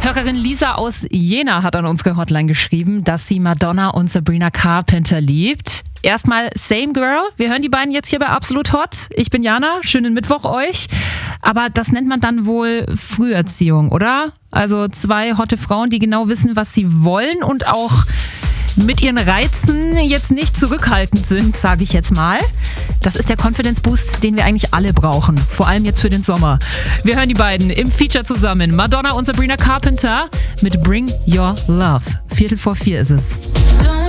TikTokerin Lisa aus Jena hat an unsere Hotline geschrieben, dass sie Madonna und Sabrina Carpenter liebt. Erstmal Same Girl. Wir hören die beiden jetzt hier bei Absolut Hot. Ich bin Jana. Schönen Mittwoch euch. Aber das nennt man dann wohl Früherziehung, oder? Also zwei hotte Frauen, die genau wissen, was sie wollen und auch mit ihren Reizen jetzt nicht zurückhaltend sind, sage ich jetzt mal. Das ist der Confidence Boost, den wir eigentlich alle brauchen. Vor allem jetzt für den Sommer. Wir hören die beiden im Feature zusammen. Madonna und Sabrina Carpenter mit Bring Your Love. 3:45 ist es.